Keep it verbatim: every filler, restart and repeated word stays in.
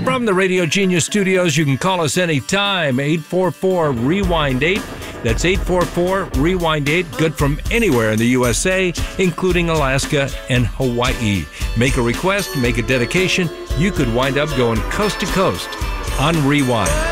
From the Radio Genius Studios, you can call us anytime, eight four four, rewind eight. That's eight four four, rewind eight, good from anywhere in the U S A, including Alaska and Hawaii. Make a request, make a dedication. You could wind up going coast to coast on Rewind.